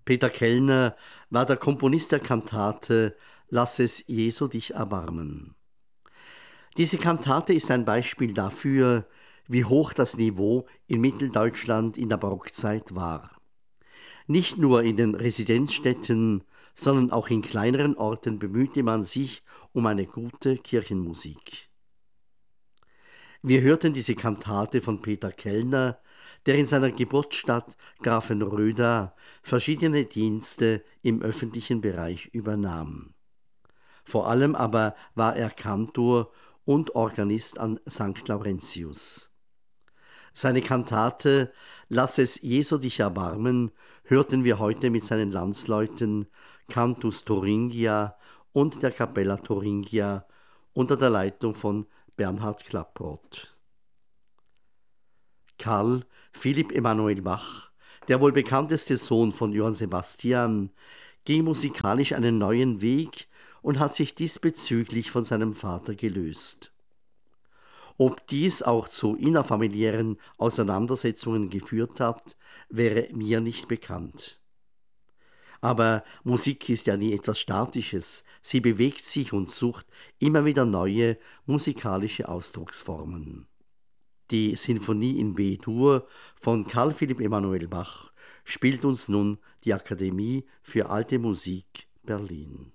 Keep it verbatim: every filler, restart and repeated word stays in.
Peter Kellner war der Komponist der Kantate Lass es Jesu dich erbarmen. Diese Kantate ist ein Beispiel dafür, wie hoch das Niveau in Mitteldeutschland in der Barockzeit war. Nicht nur in den Residenzstädten, sondern auch in kleineren Orten bemühte man sich um eine gute Kirchenmusik. Wir hörten diese Kantate von Peter Kellner, der in seiner Geburtsstadt Grafenröda verschiedene Dienste im öffentlichen Bereich übernahm. Vor allem aber war er Kantor und Organist an Sankt Laurentius. Seine Kantate Lass es Jesu dich erbarmen hörten wir heute mit seinen Landsleuten Cantus Thuringia und der Capella Thuringia unter der Leitung von Bernhard Klaproth. Karl Philipp Emanuel Bach, der wohl bekannteste Sohn von Johann Sebastian, ging musikalisch einen neuen Weg und hat sich diesbezüglich von seinem Vater gelöst. Ob dies auch zu innerfamiliären Auseinandersetzungen geführt hat, wäre mir nicht bekannt. Aber Musik ist ja nie etwas Statisches, sie bewegt sich und sucht immer wieder neue musikalische Ausdrucksformen. Die Sinfonie in B-Dur von Karl Philipp Emanuel Bach spielt uns nun die Akademie für Alte Musik Berlin.